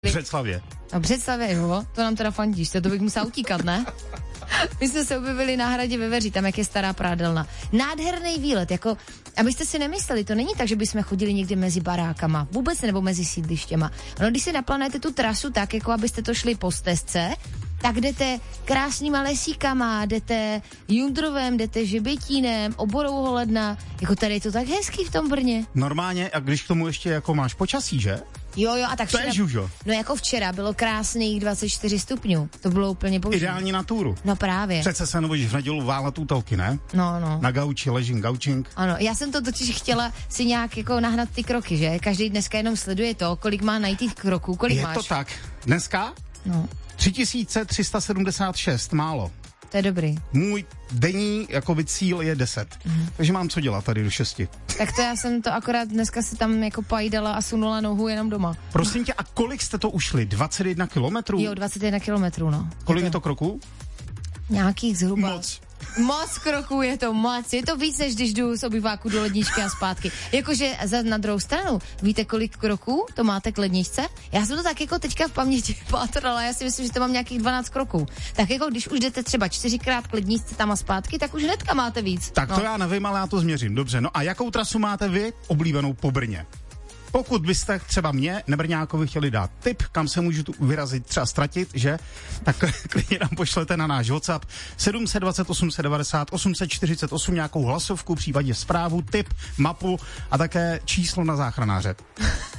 V Břeclavě. A v Břeclavě, jo, to nám teda fandíš, to bych musela utíkat, ne? My jsme se objevili na hradě ve Veří, tam jak je stará prádelna. Nádherný výlet, jako, abyste si nemysleli, to není tak, že bychom chodili někde mezi barákama, vůbec nebo mezi sídlištěma. No, když si naplánujete tu trasu tak, jako abyste to šli po stezce, tak jdete krásnýma lesíkama, jdete Jundrovem, jdete Žebětínem, Oborouholedna, jako tady je to tak hezký v tom Brně. Normálně, a když k tomu ještě jako máš počasí, že? Jo, a tak včera, to je žužo. No jako včera bylo krásných 24 stupňů, to bylo úplně boží. Ideální na túru. No právě. Přece se novíš v nedělu válet útolky, ne? No. Na gauči ležím gaučink. Ano, já jsem to totiž chtěla si nějak jako nahnat ty kroky, že? Každý dneska jenom sleduje to, kolik má najít těch kroků, kolik máš. Je to tak. Dneska? No. 3376, málo. To je dobrý. Můj denní jakoby cíl je 10. Takže mám co dělat tady do 6. Tak to já jsem to akorát dneska si tam jako pajdala a sunula nohu jenom doma. Prosím tě, a kolik jste to ušli? 21 kilometrů? Jo, 21 kilometrů, no. Kolik je to kroků? Nějakých zhruba. Moc kroků, je to moc. Je to víc, než když jdu z obyváku do ledničky a zpátky. Jakože na druhou stranu, víte, kolik kroků to máte k ledničce? Já jsem to tak jako teďka v paměti pátrala, já si myslím, že to mám nějakých 12 kroků. Tak jako když už jdete třeba 4krát k ledničce tam a zpátky, tak už hnedka máte víc. Tak to já nevím, ale já to změřím. Dobře, no a jakou trasu máte vy oblíbenou po Brně? Pokud byste třeba mě, Nebrňákovi, chtěli dát tip, kam se můžu tu vyrazit, třeba ztratit, že? Tak klidně nám pošlete na náš WhatsApp 728 790 848 nějakou hlasovku, případně zprávu, tip, mapu a také číslo na záchranáře.